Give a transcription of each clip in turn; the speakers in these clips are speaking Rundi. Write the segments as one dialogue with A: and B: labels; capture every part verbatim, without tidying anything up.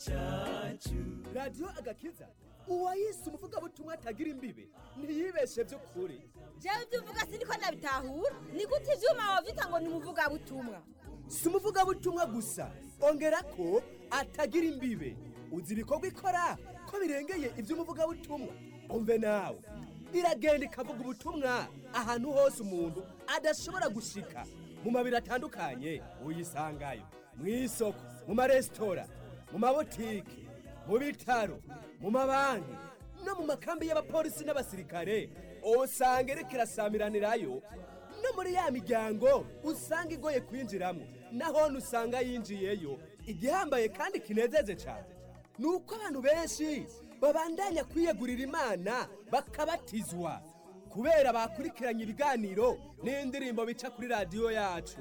A: radiyo agakiza uwayise umuvugabutumwa atagira imbibe ntiyibeshe by'ukuri.
B: jewe ibyo uvuga siniko nabitahura, ni gute ivyuma wavyita ngo ni umuvugabutumwa?
A: Si umuvugabutumwa gusa, ongera ko atagira imbibe. Uzi ibikorwa ikora ko birengeye ivy'umuvugabutumwa. Umve nawe, iragenda ikavuga ubutumwa ahantu hose umuntu adashobora gushika. Mu mabiro atandukanye uyisangayo, mw'isoko, mu maresitora, mu mabotike, mu bitaro, mu mabanki no mu makambi y'abapolisi n'abasirikare. Usanga iriko irasamiranirayo no muri ya miryango usanga igoye kwinjiramo, naho usanga yinjiyeyo. Igihambaye kandi kinezeze cyane nuko abantu benshi babandanya kwiyegurira Imana bakabatizwa kubera bakurikiranye ibiganiro n'indirimbo bica kuri radiyo yacu.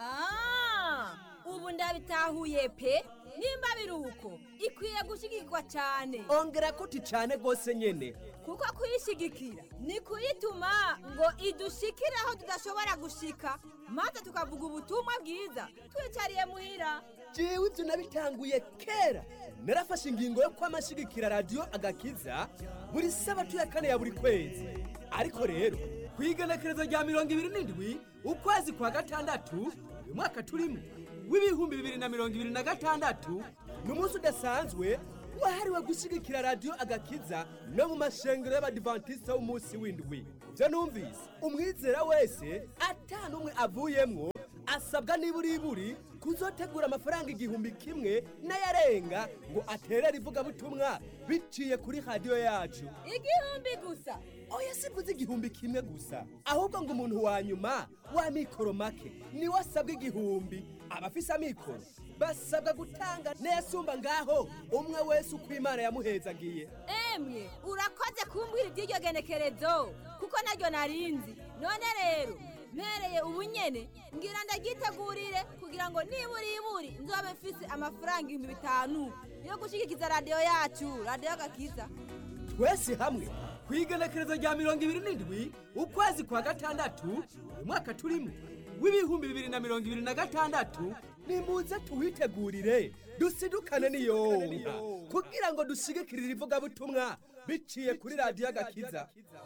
B: Ah, ubu ndabitahuye pe, nimba biruko ikwiye gushigikwa cyane.
A: Ongera kuti cyane gose nyene,
B: kuko kuyishigikira ni kuyituma ngo idushikire aho tudashobora gushika, maze tukavuga ubutumwa bwiza twicariye muhira.
A: Jewe ibyo nabitanguye kera, narafashe ingingo yo kwamashigikira radiyo agakiza buri sabato ya kane ya buri kwezi. Ariko rero kwigenekerezo rya mirongo ibiri n'indwi ukwezi kwa gatandatu uyu mwaka turimo w'ibihumbi bibiri na mirongo ibiri na gatandatu ni umunsi udasanzwe wahariwe gushigikira radiyo agakiza no mu mashengero y'abadivantisita w'umunsi w'indwi. Byo numvise umwizera wese atanumwe avuyemwo asabwa niburiburi kuzotegura amafaranga igihumbi kimwe n'ayarenga ngo aterere ivugabutumwa biciye kuri radiyo yacu.
B: Igihumbi gusa?
A: Oya, sivuze igihumbi kimwe gusa, ahubwo ngo umuntu wa nyuma wa mikoro make ni wasabwa igihumbi. Abafise amikoro basabwa gutanga n'ayasumba ngaho umwe wese uko Imana yamuhezagiye.
B: Emwe urakoze kumbwira iby'iryo genekerezo kuko naryo narinzi. None rero mpereye ubunyene ngira ndagitegurire kugira ngo niburi iburi nzobe mfise amafaranga ibihumbi bitanu yo gushigikiza radiyo yacu, radiyo agakiza.
A: Twese hamwe kwigenekerezo rya mirongo ibiri n'indwi ukwezi kwa gatandatu uyu mwaka turimo w'ibihumbi bibiri na mirongo ibiri na gatandatu, nimuze tuwitegurire dusidukane n'iyonka kugira ngo dushigikirire ivugabutumwa biciye kuri radiyo agakiza.